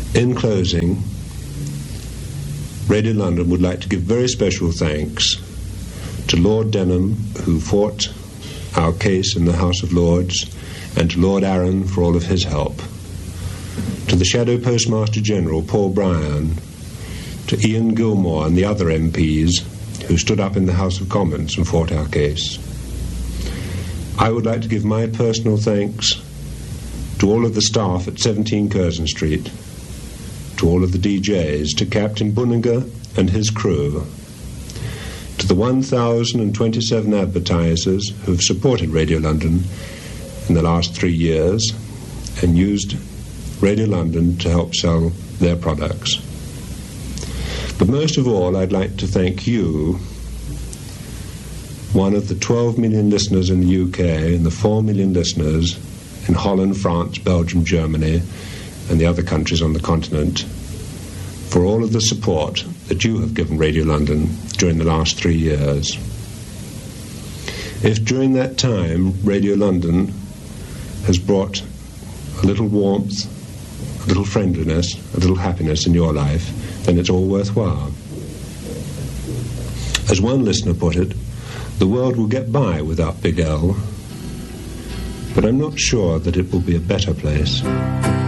In closing, Radio London would like to give very special thanks to Lord Denham, who fought our case in the House of Lords, and to Lord Arran for all of his help, to the Shadow Postmaster General, Paul Bryan, to Ian Gilmore and the other MPs who stood up in the House of Commons and fought our case. I would like to give my personal thanks to all of the staff at 17 Curzon Street, to all of the DJs, to Captain Bunninger and his crew, to the 1,027 advertisers who have supported Radio London in the last 3 years and used Radio London to help sell their products. But most of all, I'd like to thank you, one of the 12 million listeners in the UK and the 4 million listeners in Holland, France, Belgium, Germany, and the other countries on the continent, for all of the support that you have given Radio London during the last 3 years. If during that time Radio London has brought a little warmth, a little friendliness, a little happiness in your life, then it's all worthwhile. As one listener put it, the world will get by without Big L, but I'm not sure that it will be a better place.